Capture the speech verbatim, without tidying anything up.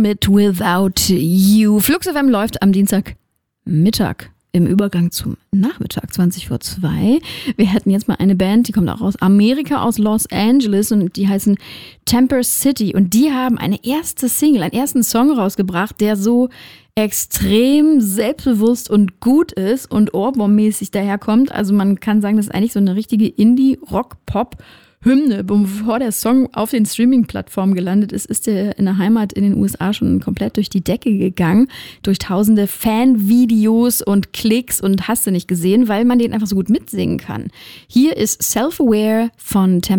mit Without You. Flux F M läuft am Dienstagmittag im Übergang zum Nachmittag, zwanzig vor zwei. Wir hätten jetzt mal eine Band, die kommt auch aus Amerika, aus Los Angeles und die heißen Temper City und die haben eine erste Single, einen ersten Song rausgebracht, der so extrem selbstbewusst und gut ist und Ohrwurm-mäßig daherkommt. Also man kann sagen, das ist eigentlich so eine richtige Indie-Rock-Pop-Hymne. Bevor der Song auf den Streaming-Plattformen gelandet ist, ist er in der Heimat in den U S A schon komplett durch die Decke gegangen. Durch tausende Fan-Videos und Klicks und hast du nicht gesehen, weil man den einfach so gut mitsingen kann. Hier ist Self-Aware von Temper